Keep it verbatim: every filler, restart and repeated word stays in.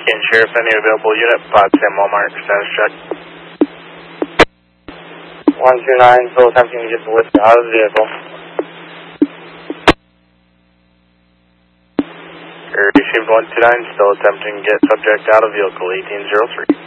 Ken Sheriff, any available unit, five ten Walmart, status check. one two nine, still attempting to get the whiskey out of the vehicle. Received one two nine, still attempting to get subject out of vehicle, eighteen zero three.